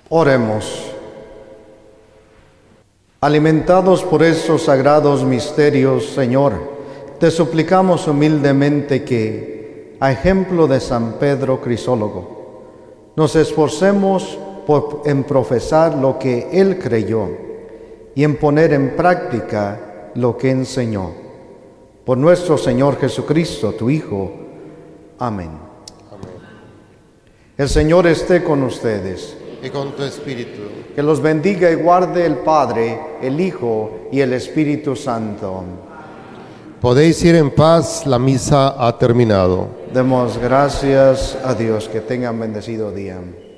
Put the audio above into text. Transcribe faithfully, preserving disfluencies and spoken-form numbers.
Oremos. Alimentados por esos sagrados misterios, Señor, te suplicamos humildemente que, a ejemplo de San Pedro Crisólogo, nos esforcemos por, en profesar lo que él creyó y en poner en práctica lo que enseñó. Por nuestro Señor Jesucristo, tu Hijo. Amén. Amén. El Señor esté con ustedes. Y con tu espíritu. Que los bendiga y guarde el Padre, el Hijo y el Espíritu Santo. Podéis ir en paz, la misa ha terminado. Demos gracias a Dios, que tengan bendecido día.